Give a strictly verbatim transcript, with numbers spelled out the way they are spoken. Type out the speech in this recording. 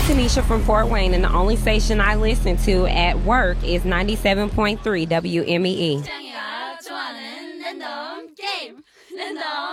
Tanisha from Fort Wayne, and the only station I listen to at work is ninety-seven point three W M E E.